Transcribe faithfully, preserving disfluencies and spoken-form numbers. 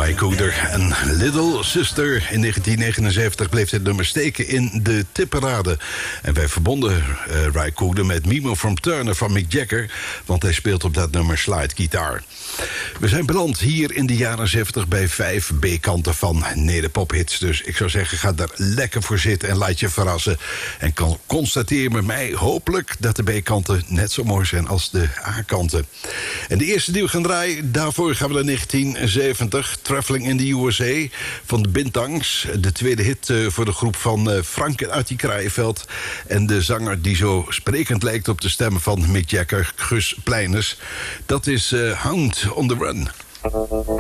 Ry Cooder en Little Sister. In negentien negenenzeventig bleef dit nummer steken in de tipparade. En wij verbonden uh, Ry Cooder met Mimo from Turner van Mick Jagger, want hij speelt op dat nummer slide gitaar. We zijn beland hier in de jaren zeventig bij vijf B-kanten van nederpophits. Dus ik zou zeggen, ga daar lekker voor zitten en laat je verrassen. En kan constateer met mij hopelijk dat de B-kanten net zo mooi zijn als de A-kanten. En de eerste die we gaan draaien, daarvoor gaan we naar negentien zeventig. Traveling in the U S A van de Bintangs. De tweede hit uh, voor de groep van uh, Frank uit die Kraaienveld. En de zanger die zo sprekend lijkt op de stem van Mick Jagger, Gus Pleiners. Dat is uh, Hound on the Run.